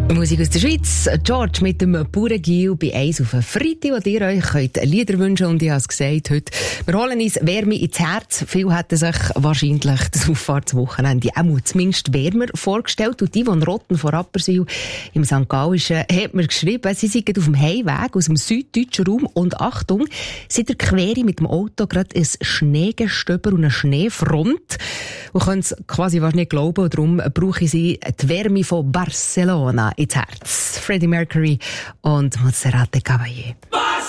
Musik aus der Schweiz. George mit dem Bauerngiel bei 1 auf einen Freitag, wo ihr euch Lieder wünschen könnt. Und ich habe es gesagt, heute, wir holen uns Wärme ins Herz. Viele hätten sich wahrscheinlich das Auffahrtswochenende auch zumindest wärmer vorgestellt. Und die von Rotten vor Rapperswil im St. Gallischen hat mir geschrieben, sie seien auf dem Heimweg aus dem süddeutschen Raum. Und Achtung, sie der Quere mit dem Auto gerade ein Schneegestöber und eine Schneefront. Und können es quasi fast nicht glauben. Und darum brauche ich sie die Wärme von Barcelona ins Herz. Freddie Mercury und Montserrat Caballé.